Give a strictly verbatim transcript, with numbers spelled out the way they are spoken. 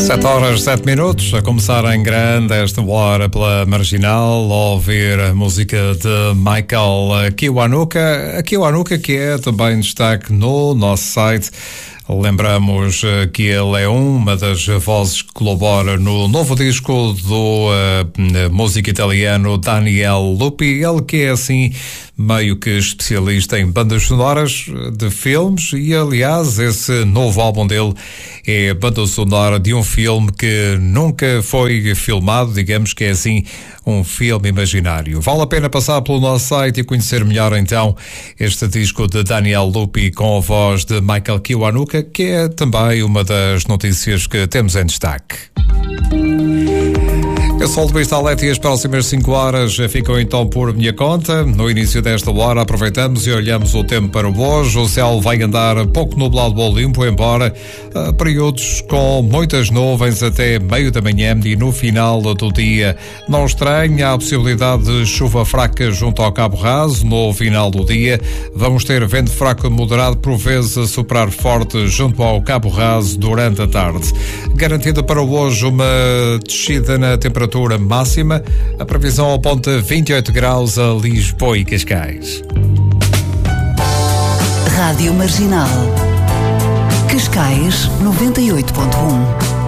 Sete horas, sete minutos, a começar em grande esta hora pela Marginal, a ouvir a música de Michael Kiwanuka. A Kiwanuka, que é também destaque no nosso site. Lembramos que ele é uma das vozes que colabora no novo disco do uh, músico italiano Daniel Lupi. Ele que é assim meio que especialista em bandas sonoras de filmes e, aliás, esse novo álbum dele é a banda sonora de um filme que nunca foi filmado, digamos que é assim um filme imaginário. Vale a pena passar pelo nosso site e conhecer melhor então este disco de Daniel Lupi com a voz de Michael Kiwanuka, que é também uma das notícias que temos em destaque. Eu sou o Luís Talete e as próximas cinco horas ficam então por minha conta. No início desta hora aproveitamos e olhamos o tempo para hoje. O céu vai andar pouco nublado ou limpo, embora uh, períodos com muitas nuvens até meio da manhã, e no final do dia não estranha a possibilidade de chuva fraca junto ao Cabo Raso. No final do dia vamos ter vento fraco moderado, por vezes a soprar forte junto ao Cabo Raso durante a tarde. Garantida para hoje uma descida na temperatura máxima, a previsão aponta vinte e oito graus a Lisboa e Cascais. Rádio Marginal, Cascais noventa e oito ponto um.